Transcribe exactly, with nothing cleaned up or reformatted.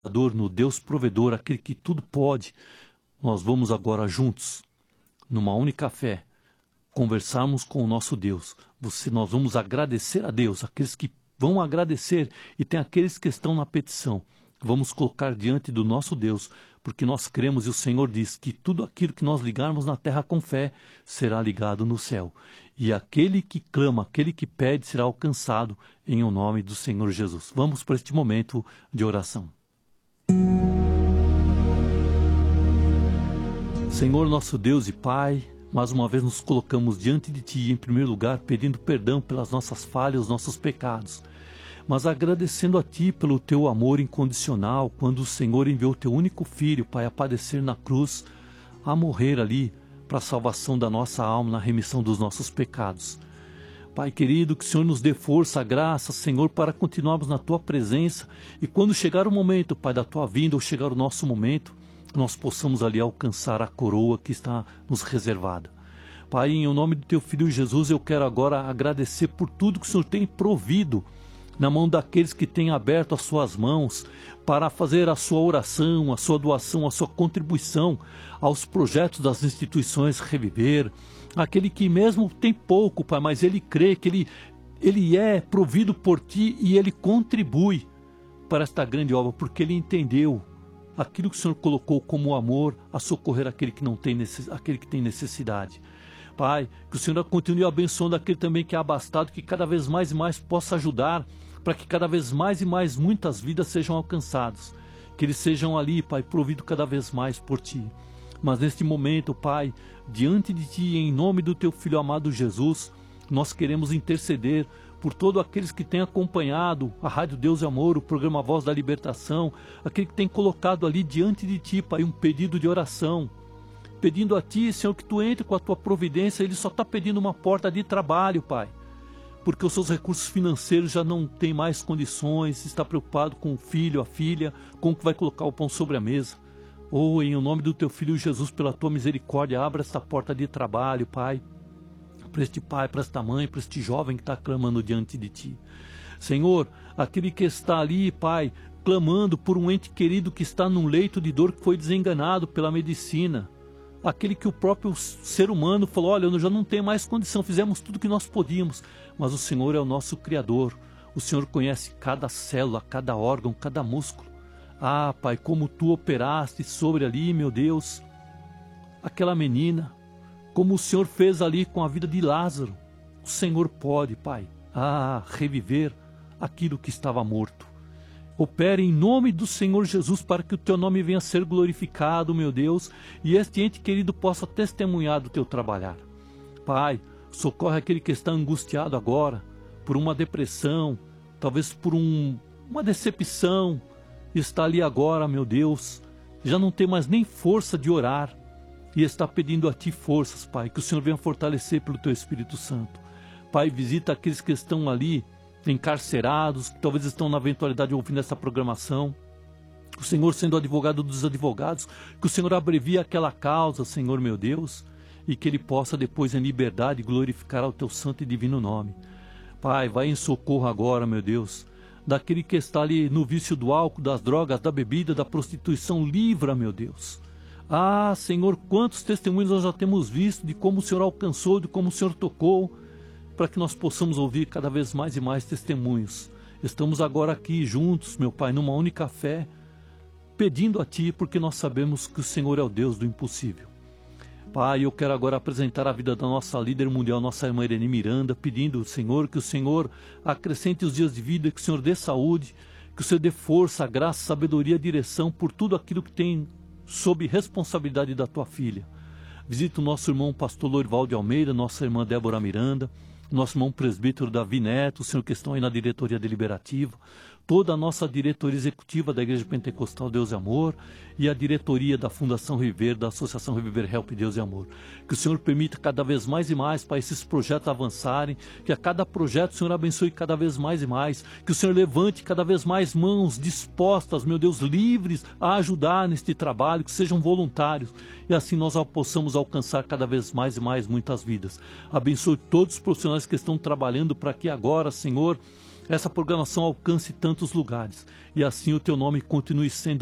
no Deus provedor, aquele que tudo pode, nós vamos agora juntos, numa única fé, conversarmos com o nosso Deus. Você, nós vamos agradecer a Deus, aqueles que vão agradecer, e tem aqueles que estão na petição. Vamos colocar diante do nosso Deus, porque nós cremos e o Senhor diz que tudo aquilo que nós ligarmos na terra com fé será ligado no céu. E aquele que clama, aquele que pede será alcançado em o nome do Senhor Jesus. Vamos para este momento de oração. Senhor nosso Deus e Pai, mais uma vez nos colocamos diante de Ti, em primeiro lugar, pedindo perdão pelas nossas falhas, nossos pecados, mas agradecendo a Ti pelo Teu amor incondicional, quando o Senhor enviou o Teu único Filho, Pai, a padecer na cruz, a morrer ali, para a salvação da nossa alma, na remissão dos nossos pecados. Pai querido, que o Senhor nos dê força, graça, Senhor, para continuarmos na Tua presença, e quando chegar o momento, Pai, da Tua vinda, ou chegar o nosso momento, nós possamos ali alcançar a coroa que está nos reservada. Pai, em nome do Teu Filho Jesus, eu quero agora agradecer por tudo que o Senhor tem provido na mão daqueles que têm aberto as suas mãos para fazer a sua oração, a sua doação, a sua contribuição aos projetos das instituições Reviver. Aquele que mesmo tem pouco, Pai, mas ele crê que ele, ele é provido por Ti e ele contribui para esta grande obra, porque ele entendeu aquilo que o Senhor colocou como amor a socorrer aquele que, não tem, necess... aquele que tem necessidade. Pai, que o Senhor continue abençoando aquele também que é abastado, que cada vez mais e mais possa ajudar, para que cada vez mais e mais muitas vidas sejam alcançadas. Que eles sejam ali, Pai, providos cada vez mais por Ti. Mas neste momento, Pai, diante de Ti, em nome do Teu Filho amado Jesus, nós queremos interceder por todos aqueles que têm acompanhado a Rádio Deus e Amor, o programa Voz da Libertação, aquele que tem colocado ali diante de Ti, Pai, um pedido de oração, pedindo a Ti, Senhor, que Tu entre com a Tua providência. Ele só está pedindo uma porta de trabalho, Pai, porque os seus recursos financeiros já não têm mais condições, está preocupado com o filho, a filha, com o que vai colocar o pão sobre a mesa. Oh, em nome do Teu Filho Jesus, pela Tua misericórdia, abra esta porta de trabalho, Pai, para este pai, para esta mãe, para este jovem que está clamando diante de Ti. Senhor, aquele que está ali, Pai, clamando por um ente querido que está num leito de dor, que foi desenganado pela medicina, aquele que o próprio ser humano falou, olha, eu já não tenho mais condição, fizemos tudo o que nós podíamos, mas o Senhor é o nosso Criador, o Senhor conhece cada célula, cada órgão, cada músculo. Ah, Pai, como Tu operaste sobre ali, meu Deus, aquela menina, como o Senhor fez ali com a vida de Lázaro, o Senhor pode, Pai, ah, reviver aquilo que estava morto. Opere em nome do Senhor Jesus para que o Teu nome venha a ser glorificado, meu Deus, e este ente querido possa testemunhar do Teu trabalhar. Pai, socorre aquele que está angustiado agora por uma depressão, talvez por um, uma decepção, e está ali agora, meu Deus, já não tem mais nem força de orar, e está pedindo a Ti forças, Pai, que o Senhor venha fortalecer pelo Teu Espírito Santo. Pai, visita aqueles que estão ali encarcerados, que talvez estão na eventualidade ouvindo essa programação. O Senhor sendo advogado dos advogados, que o Senhor abrevie aquela causa, Senhor meu Deus, e que ele possa depois em liberdade glorificar ao Teu santo e divino nome. Pai, vai em socorro agora, meu Deus, daquele que está ali no vício do álcool, das drogas, da bebida, da prostituição. Livra, meu Deus. Ah, Senhor, quantos testemunhos nós já temos visto de como o Senhor alcançou, de como o Senhor tocou, para que nós possamos ouvir cada vez mais e mais testemunhos. Estamos agora aqui juntos, meu Pai, numa única fé, pedindo a Ti, porque nós sabemos que o Senhor é o Deus do impossível. Pai, eu quero agora apresentar a vida da nossa líder mundial, nossa irmã Irene Miranda, pedindo, Senhor, que o Senhor acrescente os dias de vida, que o Senhor dê saúde, que o Senhor dê força, graça, sabedoria, direção por tudo aquilo que tem sob responsabilidade da Tua filha. Visita o nosso irmão pastor Lorival de Almeida, nossa irmã Débora Miranda, nosso irmão presbítero Davi Neto, o senhor que estão aí na diretoria deliberativa, toda a nossa diretoria executiva da Igreja Pentecostal Deus e Amor e a diretoria da Fundação Reviver, da Associação Reviver Help Deus e Amor. Que o Senhor permita cada vez mais e mais para esses projetos avançarem, que a cada projeto o Senhor abençoe cada vez mais e mais, que o Senhor levante cada vez mais mãos dispostas, meu Deus, livres a ajudar neste trabalho, que sejam voluntários, e assim nós possamos alcançar cada vez mais e mais muitas vidas. Abençoe todos os profissionais que estão trabalhando para que agora, Senhor, essa programação alcance tantos lugares, e assim o teu nome continue sendo